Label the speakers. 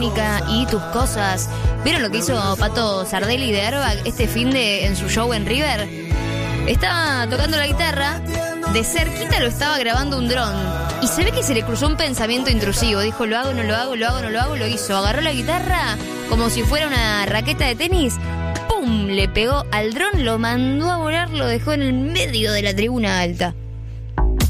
Speaker 1: y tus cosas. ¿Vieron lo que hizo Pato Sardelli de Airbag este finde en su show en River? Estaba tocando la guitarra, de cerquita lo estaba grabando un dron y se ve que se le cruzó un pensamiento intrusivo. Dijo, lo hago, no lo hago, lo hago, no lo hago, lo hizo. Agarró la guitarra como si fuera una raqueta de tenis, ¡pum! Le pegó al dron, lo mandó a volar, lo dejó en el medio de la tribuna alta.